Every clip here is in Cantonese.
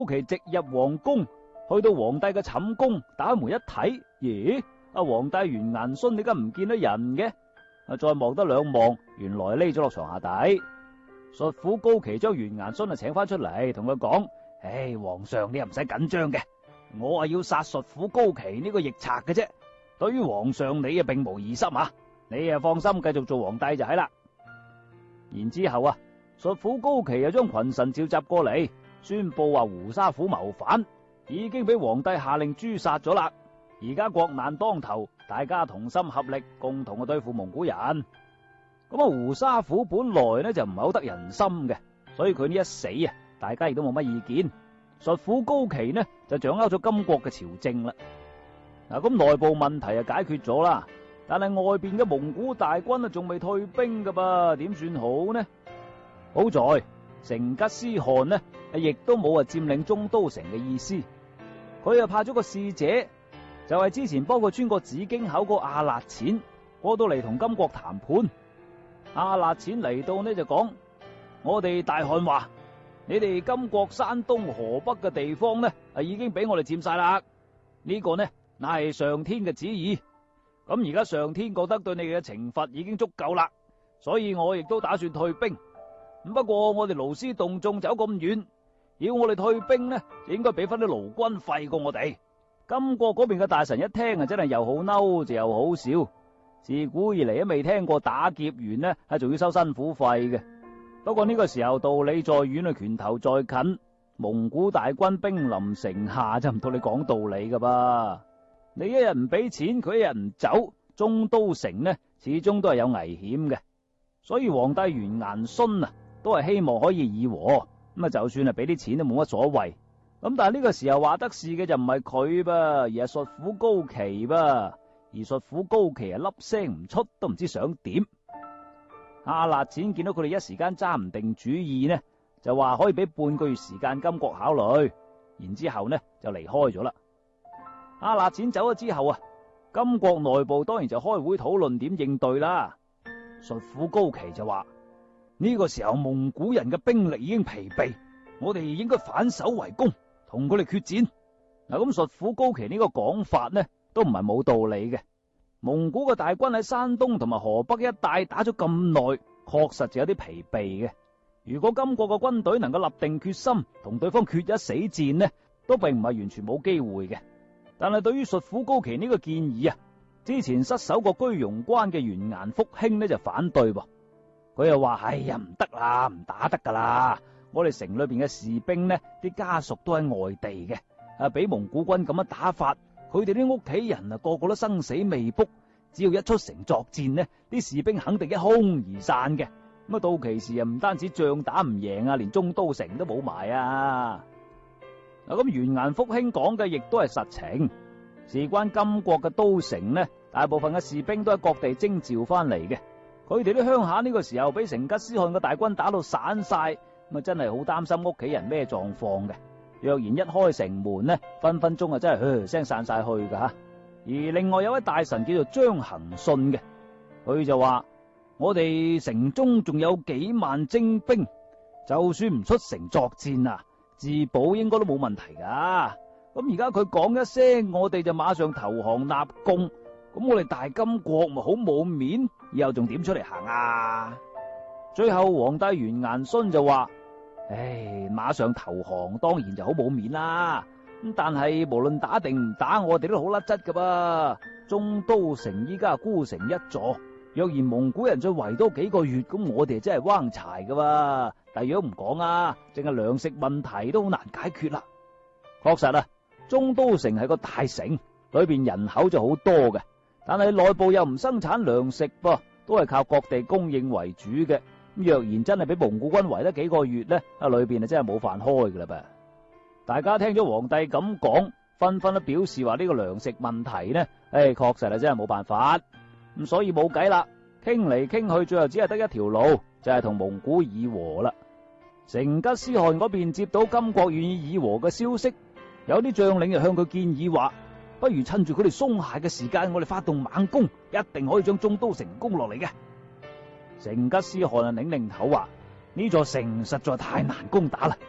其直入皇宮，去到皇帝嘅寢宮，打開門一睇，咦？阿皇帝完顏孫點解唔見到人嘅？再望得兩望，原來匿咗落床下底。術婦高琪將完顏孫請翻出嚟，同佢講：唉，皇上你又唔使緊張嘅，我係要殺術婦高琪呢個逆賊嘅啫。對於皇上你啊，並無疑心啊，你啊放心繼續做皇帝就係啦。然之後啊，術婦高琪又將群臣召集過嚟，宣布話胡沙虎謀反，已經俾皇帝下令誅殺咗啦。而家國難當頭，大家同心合力，共同去對付蒙古人。咁啊，胡沙虎本來呢就唔係好得人心嘅，所以佢呢一死啊，大家亦都冇乜意見。術婦高琪呢就掌握咗金國嘅朝政啦。嗱，咁內部問題啊解決咗啦，但係外邊嘅蒙古大軍啊仲未退兵噶噃，點算好呢？好在成吉思汗呢亦都冇佔領中都城嘅意思，佢又派咗個使者，就係之前幫佢穿過紫荊口個阿勒錢過到嚟同金國談判。阿勒錢嚟到呢就講：我哋大汗話，你哋金國山東河北嘅地方呢已經俾我哋佔晒啦，呢個呢乃係上天嘅旨意。咁而家上天覺得對你哋嘅懲罰已經足夠啦，所以我亦都打算退兵。不過我哋勞師動眾走咁遠，要我哋退兵呢，就應該俾翻啲勞軍費過我哋。金國嗰邊嘅大臣一聽啊，真係又好嬲就又好笑。自古以嚟都未聽過打劫完呢係仲要收辛苦費嘅。不過呢個時候道理在遠啊，拳頭在近，蒙古大軍兵臨城下，就唔同你講道理噶噃。你一日唔俾錢，佢一日唔走，中都城呢始終都係有危險嘅。所以皇帝完顏孫啊都係希望可以議和，咁啊就算係俾啲錢都冇乜所謂。咁但係呢個時候話得事嘅就唔係佢噃，而係術婦高琪噃。而術婦高琪啊粒聲唔出，都唔知想點。阿勒錢見到佢哋一時間揸唔定主意呢，就話可以俾半個月時間金國考慮，然之後呢就離開咗啦。阿勒錢走咗之後啊，金國內部當然就開會討論點應對啦。術婦高琪就話：呢個時候蒙古人嘅兵力已經疲憊，我哋應該反守為攻，同佢哋決戰。嗱，咁術婦高琪呢個講法呢都唔係冇道理嘅。蒙古嘅大軍喺山東同埋河北一帶打咗咁耐，確實就有啲疲憊嘅。如果金國嘅軍隊能夠立定決心同對方決一死戰呢，都並唔係完全冇機會嘅。但係對於術婦高琪呢個建議啊，之前失守過居庸關嘅完顏福興呢就反對噃。佢又話：哎呀，唔得啦，唔打得噶啦！我哋城裏邊嘅士兵呢，啲家屬都喺外地嘅，俾蒙古軍咁樣打法，佢哋啲屋企人啊個個都生死未卜，只要一出城作戰呢，啲士兵肯定一哄而散嘅。咁啊，到其時啊，唔單止仗打唔贏啊，連中都城都冇埋啊！嗱，咁完顏福興講嘅亦都係實情，事關金國嘅都城呢，大部分嘅士兵都喺各地徵召翻嚟嘅。佢哋啲鄉下呢個時候俾成吉思汗嘅大軍打到散晒，咁啊真係好擔心屋企人咩狀況嘅。若然一開城門呢，分分鐘啊真係聲散晒去噶吓。而另外有位大臣叫做張行信嘅，佢就話：我哋城中仲有幾萬精兵，就算唔出城作戰啊，自保應該都冇問題噶。咁而家佢講一聲，我哋就馬上投降納貢，咁我哋大金國咪好冇面，以後仲點出嚟行啊？最後皇帝完顏孫就話：唉，馬上投降當然就好冇面啦。咁但係無論打定唔打，我哋都好甩質噶噃。中都城依家孤城一座，若然蒙古人再圍多幾個月，咁我哋真係彎柴噶。但如果唔講啊，淨係糧食問題都好難解決啦。確實啊，中都城係個大城，裏邊人口就好多嘅，但係內部又唔生產糧食噃，都係靠各地供應為主嘅。若然真係俾蒙古軍圍得幾個月呢，裏邊真係冇飯開噶啦噃。大家聽咗皇帝咁講，紛紛都表示話呢個糧食問題呢，確實真係冇辦法。咁所以冇計啦，傾嚟傾去，最後只係得一條路，就係同蒙古議和啦。成吉思汗嗰邊接到金國願意議和嘅消息，有啲將領就向佢建議話：不如趁住佢哋鬆懈嘅時間，我哋發動猛攻，一定可以將中都城攻落嚟嘅。成吉思汗啊，擰擰頭話：呢座城實在太難攻打啦，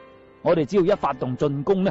我哋只要一發動進攻呢，